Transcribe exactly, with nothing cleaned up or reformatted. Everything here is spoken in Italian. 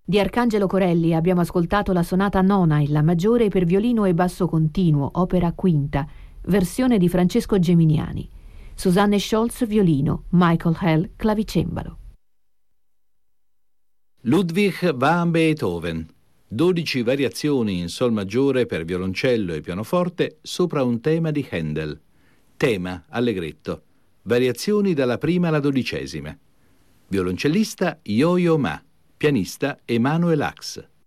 Di Arcangelo Corelli abbiamo ascoltato la sonata nona in La maggiore per violino e basso continuo, opera quinta, versione di Francesco Geminiani. Susanne Scholz violino, Michael Hell clavicembalo. Ludwig van Beethoven. dodici variazioni in sol maggiore per violoncello e pianoforte sopra un tema di Handel. Tema allegretto. Variazioni dalla prima alla dodicesima. Violoncellista Yo-Yo Ma. Pianista Emanuel Ax.